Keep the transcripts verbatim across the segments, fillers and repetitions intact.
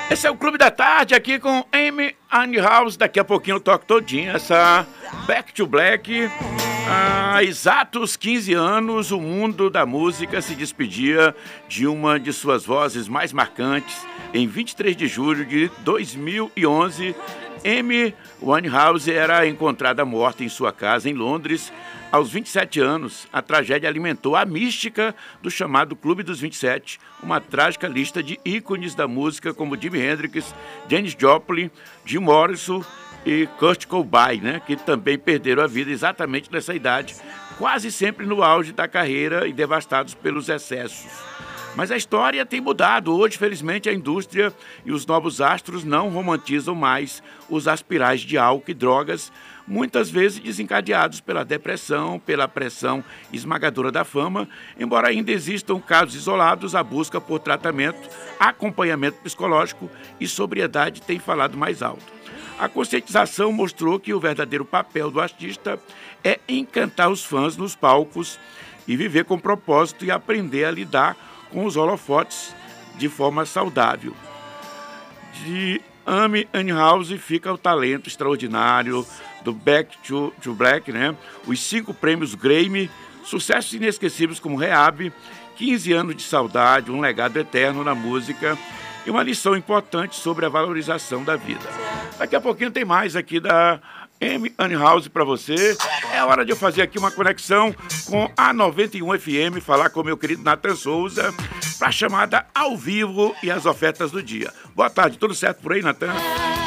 Esse é o Clube da Tarde aqui com Amy Winehouse. Daqui a pouquinho eu toco todinho essa Back to Black. Há exatos quinze anos, o mundo da música se despedia de uma de suas vozes mais marcantes. Em vinte e três de julho de dois mil e onze, Amy Winehouse era encontrada morta em sua casa em Londres. Aos vinte e sete anos, a tragédia alimentou a mística do chamado Clube dos vinte e sete, uma trágica lista de ícones da música como Jimi Hendrix, Janis Joplin, Jim Morrison e Kurt Cobain, né, que também perderam a vida exatamente nessa idade, quase sempre no auge da carreira e devastados pelos excessos. Mas a história tem mudado. Hoje, felizmente, a indústria e os novos astros não romantizam mais os aspirais de álcool e drogas, muitas vezes desencadeados pela depressão, pela pressão esmagadora da fama, embora ainda existam casos isolados, a busca por tratamento, acompanhamento psicológico e sobriedade tem falado mais alto. A conscientização mostrou que o verdadeiro papel do artista é encantar os fãs nos palcos e viver com propósito e aprender a lidar com os holofotes de forma saudável. De Amy Winehouse fica o talento extraordinário do Back to, to Black, né? Os cinco prêmios Grammy, sucessos inesquecíveis como Rehab, quinze anos de saudade, um legado eterno na música e uma lição importante sobre a valorização da vida. Daqui a pouquinho tem mais aqui da Amy Winehouse para você. É hora de eu fazer aqui uma conexão com a noventa e um F M, falar com o meu querido Nathan Souza para a chamada ao vivo e as ofertas do dia. Boa tarde, tudo certo por aí, Nathan?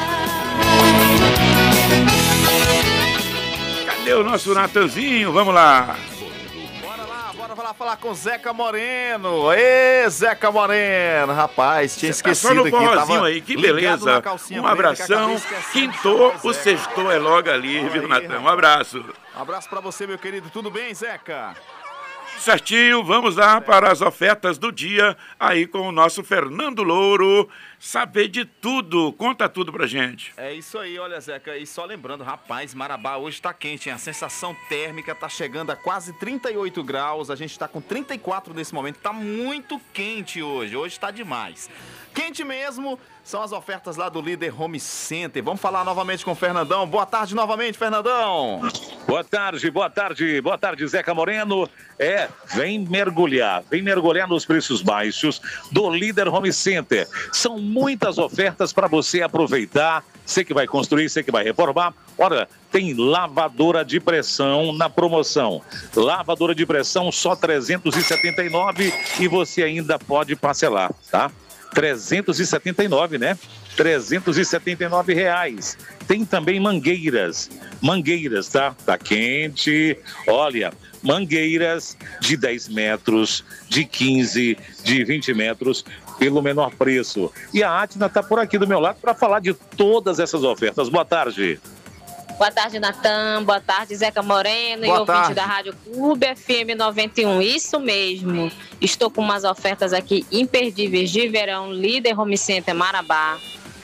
Cadê o nosso Natanzinho? Vamos lá. Bora lá, bora lá falar com Zeca Moreno. Ê, Zeca Moreno, rapaz, tinha Você esquecido tá só no aqui. Forrozinho aí, que beleza. Um abração, quintou, o sextou é logo ali, viu, Nathan? Um abraço. Um abraço pra você, meu querido. Tudo bem, Zeca? Certinho, vamos lá para as ofertas do dia, aí com o nosso Fernando Louro, saber de tudo, conta tudo pra gente. É isso aí, olha, Zeca, e só lembrando, rapaz, Marabá hoje tá quente, hein? A sensação térmica tá chegando a quase trinta e oito graus, a gente tá com trinta e quatro nesse momento, tá muito quente hoje, hoje tá demais. Quente mesmo, são as ofertas lá do Líder Home Center. Vamos falar novamente com o Fernandão. Boa tarde novamente, Fernandão. Boa tarde, boa tarde, boa tarde, Zeca Moreno. É, vem mergulhar, vem mergulhar nos preços baixos do Líder Home Center. São muitas ofertas para você aproveitar. Você que vai construir, você que vai reformar. Olha, tem lavadora de pressão na promoção. Lavadora de pressão só trezentos e setenta e nove reais e você ainda pode parcelar, tá? trezentos e setenta e nove, né? trezentos e setenta e nove reais. Tem também mangueiras. Mangueiras, tá? Tá quente. Olha, mangueiras de dez metros, de quinze, de vinte metros, pelo menor preço. E a Atna tá por aqui do meu lado para falar de todas essas ofertas. Boa tarde. Boa tarde, Natan. Boa tarde, Zeca Moreno. Boa e ouvinte tarde. da Rádio Clube F M noventa e um. Isso mesmo. Estou com umas ofertas aqui imperdíveis de verão. Líder Home Center Marabá.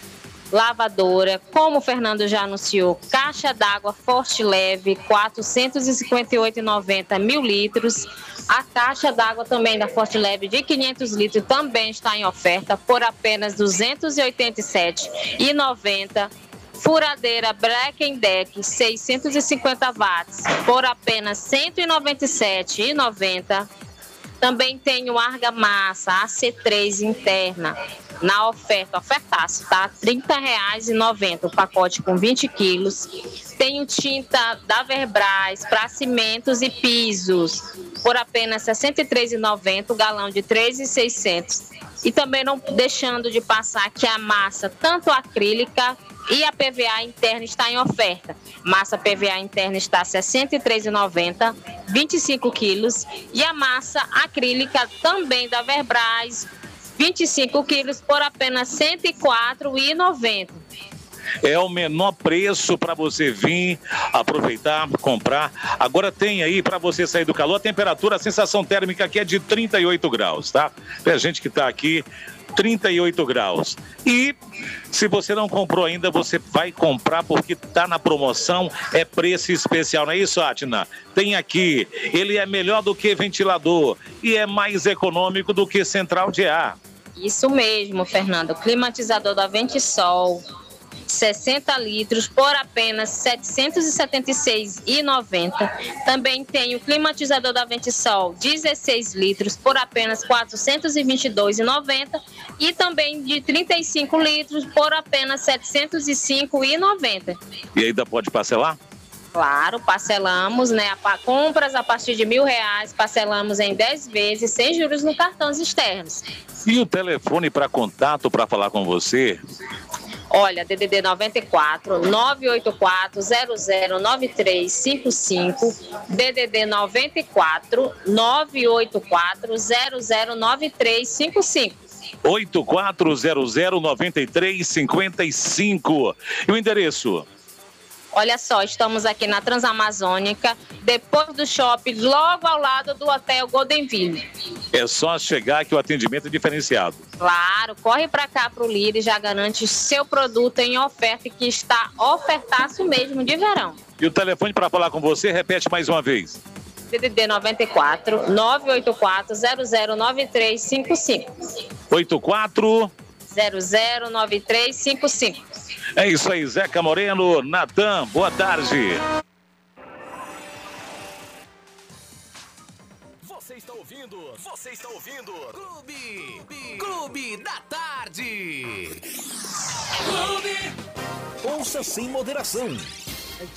Lavadora, como o Fernando já anunciou, caixa d'água Forte Leve, quatrocentos e cinquenta e oito reais e noventa centavos, mil litros. A caixa d'água também da Forte Leve de quinhentos litros também está em oferta por apenas duzentos e oitenta e sete reais e noventa centavos. Furadeira Black Deck seiscentos e cinquenta watts por apenas cento e noventa e sete reais e noventa centavos. Também tem o argamassa A C três interna na oferta, ofertaço, tá? trinta reais e noventa centavos, o pacote com vinte quilos. Tem o tinta da Verbraz para cimentos e pisos por apenas sessenta e três reais e noventa centavos, o galão de três reais e seiscentos centavos. E também não deixando de passar que a massa, tanto acrílica e a P V A interna está em oferta. Massa P V A interna está a sessenta e três reais e noventa centavos, vinte e cinco quilos. E a massa acrílica também da Verbraz, vinte e cinco quilos, por apenas cento e quatro reais e noventa centavos. É o menor preço para você vir aproveitar, comprar. Agora tem aí para você sair do calor, a temperatura, a sensação térmica aqui é de trinta e oito graus, tá? Tem gente que está aqui, trinta e oito graus. E se você não comprou ainda, você vai comprar porque tá na promoção, é preço especial, não é isso, Atna? Tem aqui, ele é melhor do que ventilador e é mais econômico do que central de ar. Isso mesmo, Fernando. Climatizador da Ventisol, sessenta litros por apenas setecentos e setenta e seis reais e noventa centavos. Também tem o climatizador da Ventisol, dezesseis litros por apenas quatrocentos e vinte e dois reais e noventa centavos. E também de trinta e cinco litros por apenas setecentos e cinco reais e noventa centavos. E ainda pode parcelar? Claro, parcelamos, né? A compras a partir de mil reais, parcelamos em dez vezes, sem juros no cartões externos. E o telefone para contato para falar com você? Olha, D D D noventa e quatro, nove oito quatro, zero zero nove três cinco cinco, D D D noventa e quatro, nove oito quatro, zero zero nove três cinco cinco. oito quatro zero zero nove três cinco cinco. E o endereço? Olha só, estamos aqui na Transamazônica, depois do shopping, logo ao lado do Hotel Goldenville. É só chegar que o atendimento é diferenciado. Claro, corre para cá pro Líder e já garante seu produto em oferta, que está ofertaço mesmo de verão. E o telefone para falar com você, repete mais uma vez. D D D noventa e quatro, nove oito quatro, zero zero nove três cinco cinco. oito quatro zero zero nove três cinco cinco. É isso aí, Zeca Moreno, Natan, boa tarde. Você está ouvindo, você está ouvindo Clube, Clube da Tarde. Clube. Ouça sem moderação.